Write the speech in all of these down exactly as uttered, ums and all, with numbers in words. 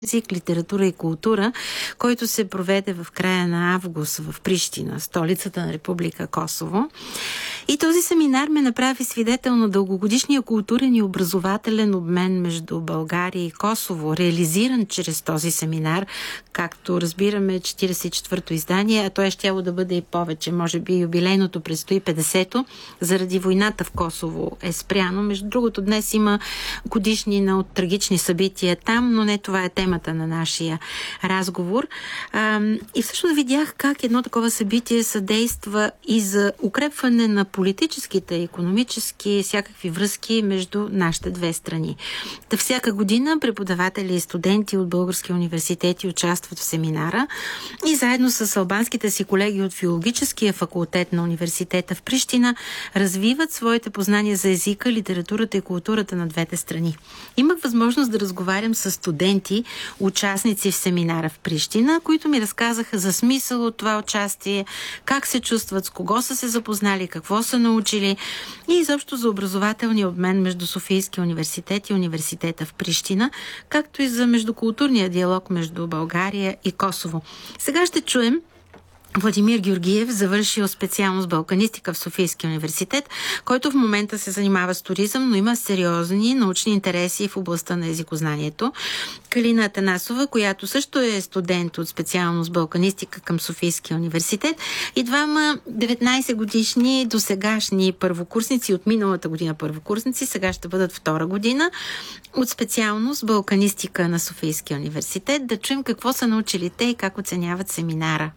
език, литература и култура, който се проведе в края на август в Прищина, столицата на Република Косово. И този семинар ме направи свидетел на дългогодишния културен и образователен обмен между България и Косово, реализиран чрез този семинар, както разбираме четиридесет и четвърто издание, а то е щяло да бъде и повече. Може би юбилейното предстои петдесето, заради войната в Косово е спряно. Между другото, днес има годишнина от трагични събития там, но не това е темата на нашия разговор. А, и всъщност видях как едно такова събитие съдейства и за укрепване на политическите, икономически, всякакви връзки между нашите две страни. Та всяка година преподаватели и студенти от български университети участват в семинара и заедно с албанските си колеги от филологическия факултет на университета в Прищина развиват своите познания за езика, литературата и културата на двете страни. Имах възможност да разговарям с студенти, участници в семинара в Прищина, които ми разказаха за смисъл от това участие, как се чувстват, с кого са се запознали, какво са научили и изобщо за образователния обмен между Софийския университет и университета в Прищина, както и за междукултурния диалог между България и Косово. Сега ще чуем Владимир Георгиев, завършил специалност балканистика в Софийския университет, който в момента се занимава с туризъм, но има сериозни научни интереси в областта на езикознанието. Калина Атанасова, която също е студент от специалност балканистика към Софийския университет, и двама деветнайсет годишни досегашни първокурсници от миналата година първокурсници, сега ще бъдат втора година, от специалност балканистика на Софийския университет. Да чуем какво са научили те и как оценяват семинара.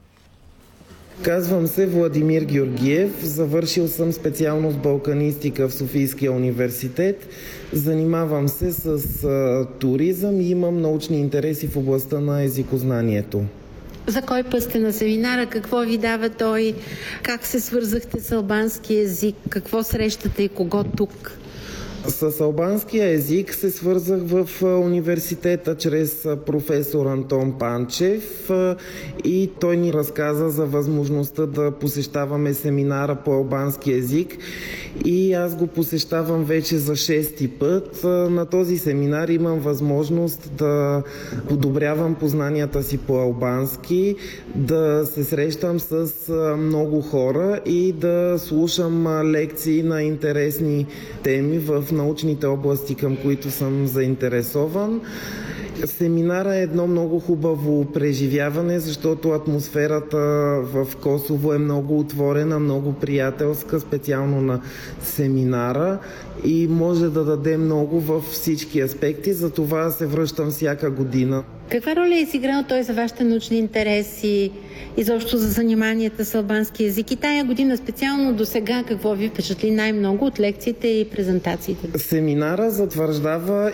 Казвам се Владимир Георгиев, завършил съм специалност балканистика в Софийския университет. Занимавам се с а, туризъм и имам научни интереси в областта на езикознанието. За кой път сте на семинара? Какво ви дава той? Как се свързахте с албански език? Какво срещате и кого тук? С албанския език се свързах в университета чрез професор Антон Панчев и той ни разказа за възможността да посещаваме семинара по албански език и аз го посещавам вече за шести път. На този семинар имам възможност да подобрявам познанията си по албански, да се срещам с много хора и да слушам лекции на интересни теми в научните области, към които съм заинтересован. Семинара е едно много хубаво преживяване, защото атмосферата в Косово е много отворена, много приятелска, специално на семинара и може да даде много във всички аспекти, затова се връщам всяка година. Каква роля е изиграл той за вашите научни интереси, изобщо за заниманията с албански език? И тая година специално до сега какво ви впечатли най-много от лекциите и презентациите? Семинара затвърждава